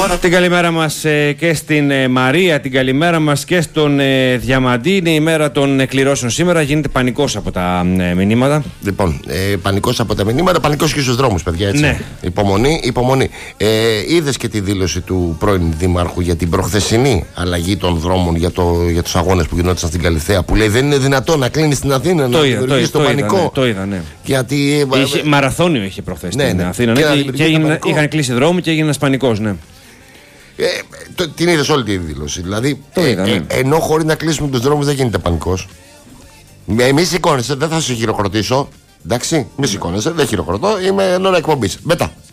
Την καλημέρα μας και στην Μαρία, την καλημέρα μας και στον Διαμαντή. Είναι η μέρα των εκκληρώσεων σήμερα. Γίνεται πανικός από τα μηνύματα. Λοιπόν, πανικός από τα μηνύματα, πανικός και στους δρόμους, παιδιά, έτσι. Ναι. Υπομονή. Είδες και τη δήλωση του πρώην Δήμαρχου για την προχθεσινή αλλαγή των δρόμων για τους αγώνες που γινόντουσαν στην Καλιθέα, που λέει δεν είναι δυνατό να κλείνει στην Αθήνα, να δημιουργήσει τον πανικό. Το είδα, ναι. Γιατί, μαραθώνιο είχε προχθές στην Αθήνα. Και είχαν κλείσει δρόμοι και έγινε ένας πανικός, ναι. Την είδες όλη τη δήλωση. Δηλαδή, ναι. ενώ χωρίς να κλείσουμε τους δρόμους δεν γίνεται πανικός. Μη σηκώνεσαι, δεν θα σε χειροκροτήσω. Εντάξει, μη σηκώνεσαι, δεν χειροκροτώ. Είμαι εν ώρα εκπομπής. Μετά.